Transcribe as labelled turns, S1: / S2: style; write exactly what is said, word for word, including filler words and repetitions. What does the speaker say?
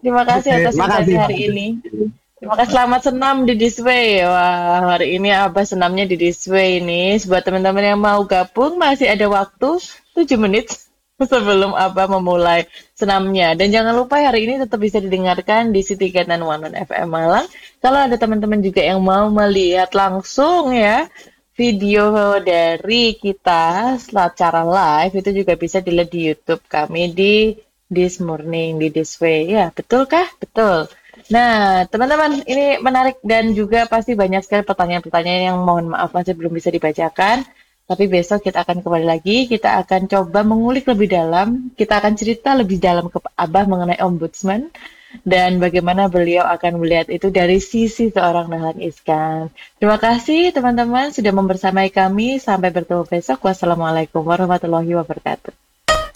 S1: Terima kasih
S2: Oke,
S1: atas
S2: makasih
S1: insight
S2: Pak.
S1: hari ini. Terima kasih, selamat senam di Disway. Wah, hari ini Abah senamnya di Disway ini. Buat teman-teman yang mau gabung, masih ada waktu tujuh menit sebelum Abah memulai senamnya. Dan jangan lupa hari ini tetap bisa didengarkan di City Cat dan One F M Malang. Kalau ada teman-teman juga yang mau melihat langsung ya, video dari kita secara live itu juga bisa dilihat di YouTube kami di This Morning di This Way. Ya, betul kah? Betul. Nah, teman-teman, ini menarik dan juga pasti banyak sekali pertanyaan-pertanyaan yang mohon maaf masih belum bisa dibacakan. Tapi besok kita akan kembali lagi, kita akan coba mengulik lebih dalam, kita akan cerita lebih dalam ke Abah mengenai Ombudsman dan bagaimana beliau akan melihat itu dari sisi seorang Dahlan Iskan. Terima kasih teman-teman sudah membersamai kami. Sampai bertemu besok. Wassalamualaikum warahmatullahi wabarakatuh.